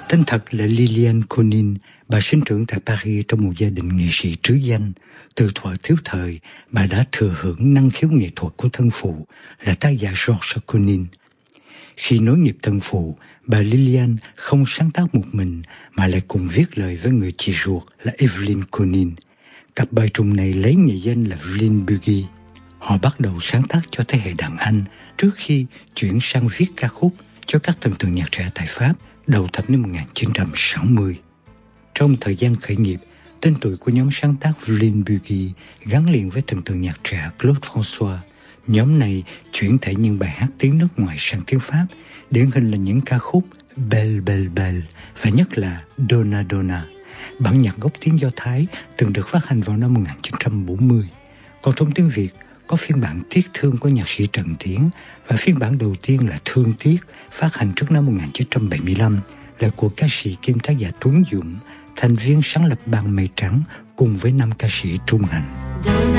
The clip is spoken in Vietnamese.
Tên thật là Liliane Cornin, bà sinh trưởng tại Paris trong một gia đình nghệ sĩ trứ danh. Từ thuở thiếu thời, bà đã thừa hưởng năng khiếu nghệ thuật của thân phụ là tác giả Georges Cornin. Khi nối nghiệp thân phụ, bà Liliane không sáng tác một mình mà lại cùng viết lời với người chị ruột là Evelyn Cornin. Cặp bài trùng này lấy nghệ danh là Evelyn Bugey. Họ bắt đầu sáng tác cho thế hệ đàn anh trước khi chuyển sang viết ca khúc cho các thần tượng nhạc trẻ tại Pháp đầu thập niên 1960. Trong thời gian khởi nghiệp, tên tuổi của nhóm sáng tác Evelyn Bugey gắn liền với thần tượng nhạc trẻ Claude François. Nhóm này chuyển thể những bài hát tiếng nước ngoài sang tiếng Pháp, điển hình là những ca khúc Belle Belle Belle và nhất là Donna Donna. Bản nhạc gốc tiếng Do Thái từng được phát hành vào năm 1940. Còn trong tiếng Việt có phiên bản Tiếc Thương của nhạc sĩ Trần Tiến và phiên bản đầu tiên là Thương Tiếc phát hành trước năm 1975 là của ca sĩ kiêm tác giả Tuấn Dũng, thành viên sáng lập Ban Mây Trắng cùng với 5 ca sĩ trung hành.